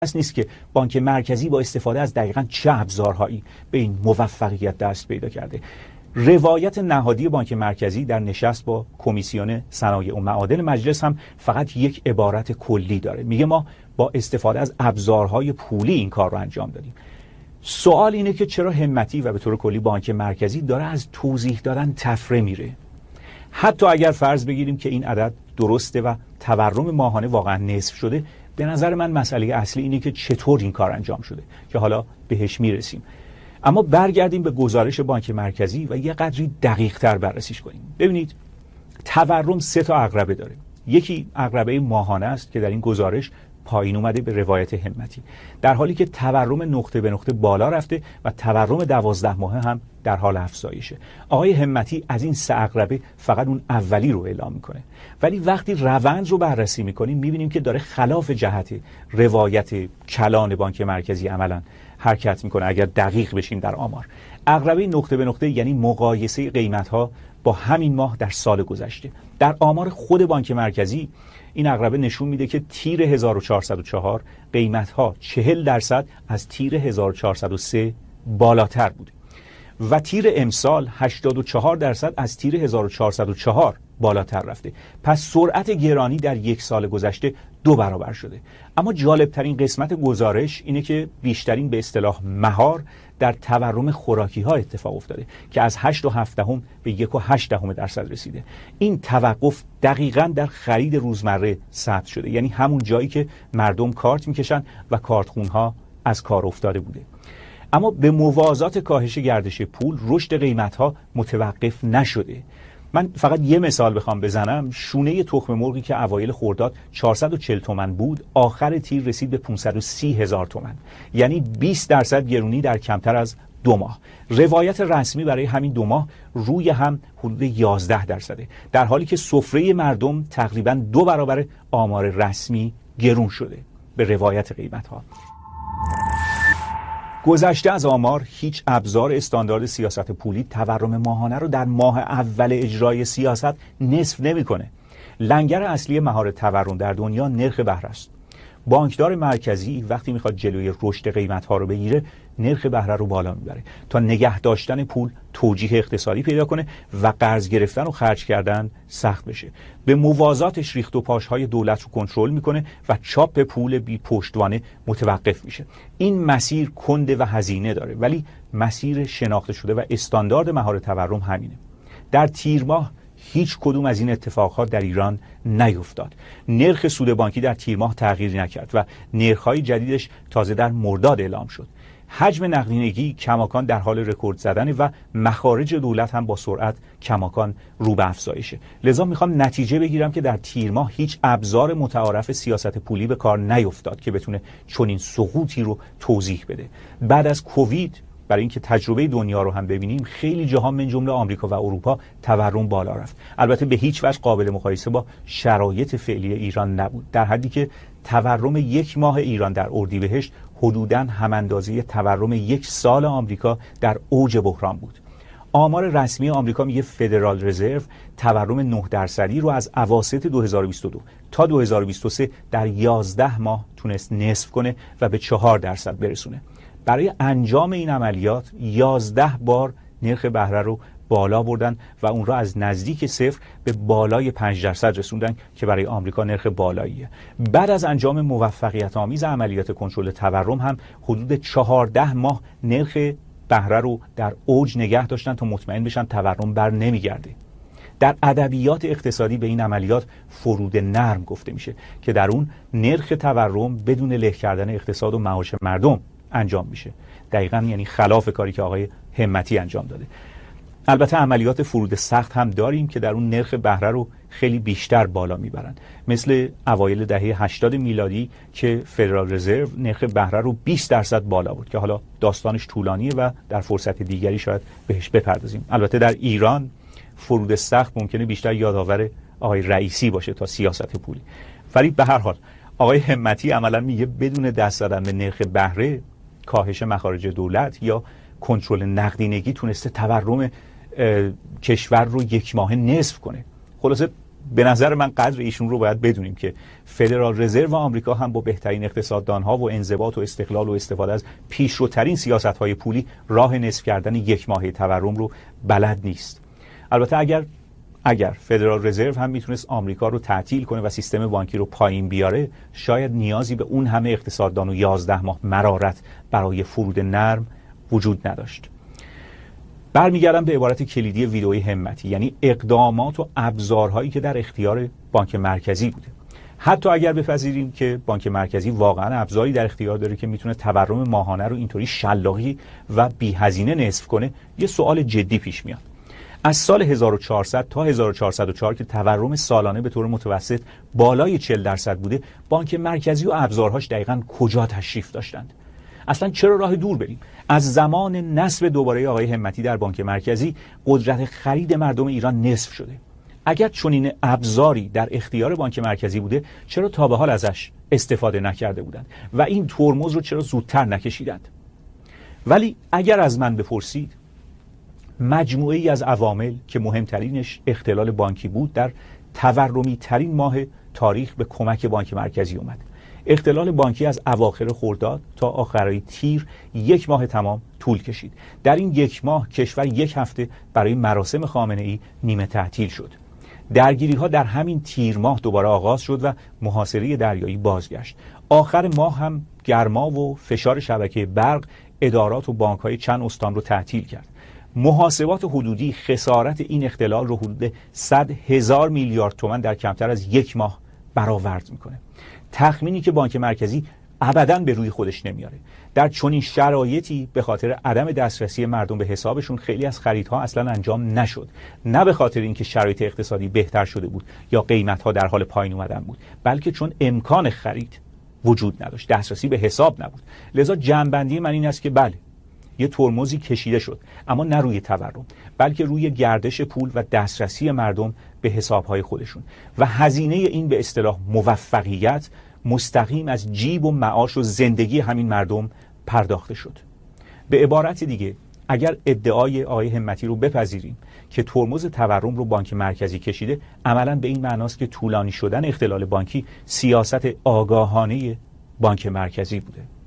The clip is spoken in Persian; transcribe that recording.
نیست که بانک مرکزی با استفاده از دقیقاً چه ابزارهایی به این موفقیت دست پیدا کرده. روایت نهادی بانک مرکزی در نشست با کمیسیون صنایع و معادن مجلس هم فقط یک عبارت کلی داره، میگه ما با استفاده از ابزارهای پولی این کار رو انجام دادیم. سوال اینه که چرا همتی و به طور کلی بانک مرکزی داره از توضیح دادن تفره میره؟ حتی اگر فرض بگیریم که این عدد درسته و تورم ماهانه واقعا نصف شده، به نظر من مسئله اصلی اینه که چطور این کار انجام شده که حالا بهش میرسیم. اما برگردیم به گزارش بانک مرکزی و یه قدری دقیق تر بررسیش کنیم. ببینید، تورم 3 تا عقربه داره. یکی عقربه ماهانه است که در این گزارش پایین اومده به روایت همتی، در حالی که تورم نقطه به نقطه بالا رفته و تورم 12 ماهه هم در حال افزایشه. آقای همتی از این 3 عقربه فقط اون اولی رو اعلام میکنه، ولی وقتی روند رو بررسی میکنیم میبینیم که داره خلاف جهت روایت کلان بانک مرکزی عملا حرکت میکنه. اگر دقیق بشیم در آمار، عقربه نقطه به نقطه یعنی مقایسه قیمت‌ها با همین ماه در سال گذشته. در آمار خود بانک مرکزی این عقربه نشون میده که تیر 1404 قیمت‌ها 40% از تیر 1403 بالاتر بوده و تیر امسال 84% از تیر 1404 بالاتر رفته. پس سرعت گرانی در یک سال گذشته 2 برابر شده. اما جالبترین قسمت گزارش اینه که بیشترین به اصطلاح مهار در تورم خوراکی ها اتفاق افتاده که از 8.7 به 1.8% رسیده. این توقف دقیقاً در خرید روزمره ثبت شده، یعنی همون جایی که مردم کارت میکشن و کارتخونها از کار افتاده بوده. اما به موازات کاهش گردش پول، رشد قیمت‌ها متوقف نشده. من فقط یه مثال بخوام بزنم، شونه تخم مرغی که اوایل خرداد 440 تومن بود، آخر تیر رسید به 530,000 تومن، یعنی 20% گرونی در کمتر از 2 ماه. روایت رسمی برای همین 2 ماه روی هم حدود 11%، در حالی که سفره مردم تقریباً 2 برابر آمار رسمی گرون شده به روایت قیمت‌ها. گذشته از آمار، هیچ ابزار استاندارد سیاست پولی تورم ماهانه رو در ماه اول اجرای سیاست نصف نمی‌کنه. لنگر اصلی مهار تورم در دنیا نرخ بهره است. بانکدار مرکزی وقتی میخواد جلوی رشد قیمت‌ها رو بگیره، نرخ بهره رو بالا میبره تا نگه داشتن پول توجیه اقتصادی پیدا کنه و قرض گرفتن و خرج کردن سخت بشه. به موازاتش ریخت و پاشهای دولت رو کنترل میکنه و چاپ پول بی پشتوانه متوقف میشه. این مسیر کنده و هزینه داره، ولی مسیر شناخته شده و استاندارد مهار تورم همینه. در تیر ماه هیچ کدوم از این اتفاقات در ایران نیفتاد. نرخ سود بانکی در تیر ماه تغییری نکرد و نرخ‌های جدیدش تازه در مرداد اعلام شد. حجم نقدینگی کماکان در حال رکورد زدن و مخارج دولت هم با سرعت کماکان رو به افزایشه. لذا میخوام نتیجه بگیرم که در تیر ماه هیچ ابزار متعارف سیاست پولی به کار نیفتاد که بتونه چنین سقوطی رو توضیح بده. بعد از کووید، برای اینکه تجربه دنیا رو هم ببینیم، خیلی جاها من جمله آمریکا و اروپا تورم بالا رفت. البته به هیچ وجه قابل مقایسه با شرایط فعلی ایران نبود، در حدی که تورم 1 ماه ایران در اردیبهشت حدوداً هم اندازه تورم 1 سال آمریکا در اوج بحران بود. آمار رسمی آمریکا میگه فدرال رزرو تورم 9% رو از اواسط 2022 تا 2023 در 11 ماه تونست نصف کنه و به 4% برسونه. برای انجام این عملیات 11 بار نرخ بهره رو بالا بردن و اون را از نزدیک 0 به بالای 5% رسوندن که برای آمریکا نرخ بالاییه. بعد از انجام موفقیت آمیز عملیات کنترل تورم هم حدود 14 ماه نرخ بهره رو در اوج نگه داشتن تا مطمئن بشن تورم بر نمیگرده. در ادبیات اقتصادی به این عملیات فرود نرم گفته میشه که در اون نرخ تورم بدون له کردن اقتصاد و معاش مردم انجام میشه. دقیقاً یعنی خلاف کاری که آقای همتی انجام داده. البته عملیات فرود سخت هم داریم که در اون نرخ بهره رو خیلی بیشتر بالا میبرن، مثل اوایل دهه 80 میلادی که فدرال رزرو نرخ بهره رو 20% بالا برد که حالا داستانش طولانیه و در فرصت دیگری شاید بهش بپردازیم. البته در ایران فرود سخت ممکنه بیشتر یادآور آقای رئیسی باشه تا سیاست پولی. ولی به هر حال آقای همتی عملا میگه بدون دست زدن به نرخ بهره، کاهش مخارج دولت یا کنترل نقدینگی تونسته تورم کشور رو 1 ماهه نصف کنه. خلاصه به نظر من قدر ایشون رو باید بدونیم که فدرال رزرو آمریکا هم با بهترین اقتصاددانها و انضباط و استقلال و استفاده از پیشروترین سیاست‌های پولی راه نصف کردن یک ماهه تورم رو بلد نیست. البته اگر فدرال رزرو هم میتونست آمریکا رو تعطیل کنه و سیستم بانکی رو پایین بیاره، شاید نیازی به اون همه اقتصاددان و 11 ماه مرارت برای فرود نرم وجود نداشت. برمیگردم به عبارت کلیدی ویدئوی همتی، یعنی اقدامات و ابزارهایی که در اختیار بانک مرکزی بوده. حتی اگر بپذیریم که بانک مرکزی واقعا ابزاری در اختیار داره که میتونه تورم ماهانه رو اینطوری شلاقی و بی هزینه نصف کنه، یه سوال جدی پیش میاد. از سال 1400 تا 1404 که تورم سالانه به طور متوسط بالای 40% بوده، بانک مرکزی و ابزارهاش دقیقاً کجا تشریف داشتند؟ اصلا چرا راه دور بریم؟ از زمان نصب دوباره آقای همتی در بانک مرکزی قدرت خرید مردم ایران نصف شده. اگر چنین ابزاری در اختیار بانک مرکزی بوده، چرا تا به حال ازش استفاده نکرده بودند و این ترمز رو چرا زودتر نکشیدند؟ ولی اگر از من بپرسید، مجموعه‌ای از عوامل که مهمترینش اختلال بانکی بود در تورمی ترین ماه تاریخ به کمک بانک مرکزی اومد. اختلال بانکی از اواخر خرداد تا آخرای تیر 1 ماه تمام طول کشید. در این 1 ماه کشور 1 هفته برای مراسم خامنه‌ای نیمه تعطیل شد. درگیری‌ها در همین تیر ماه دوباره آغاز شد و محاصره دریایی بازگشت. آخر ماه هم گرما و فشار شبکه برق ادارات و بانک‌های چند استان رو تعطیل کرد. محاسبات حدودی خسارت این اختلال رو حدود 100,000 میلیارد تومان در کمتر از 1 ماه برآورد میکنه. تخمینی که بانک مرکزی ابداً به روی خودش نمیاره. در چنین شرایطی به خاطر عدم دسترسی مردم به حسابشون خیلی از خریدها اصلا انجام نشد. نه به خاطر اینکه شرایط اقتصادی بهتر شده بود یا قیمتها در حال پایین اومدن بود، بلکه چون امکان خرید وجود نداشت، دسترسی به حساب نبود. لذا جمع‌بندی من این است که بله، یه ترمزی کشیده شد، اما نه روی تورم، بلکه روی گردش پول و دسترسی مردم به حسابهای خودشون و هزینه این به اصطلاح موفقیت مستقیم از جیب و معاش و زندگی همین مردم پرداخته شد. به عبارت دیگه، اگر ادعای آقای همتی رو بپذیریم که ترمز تورم رو بانک مرکزی کشیده، عملاً به این معناست که طولانی شدن اختلال بانکی سیاست آگاهانه بانک مرکزی بوده.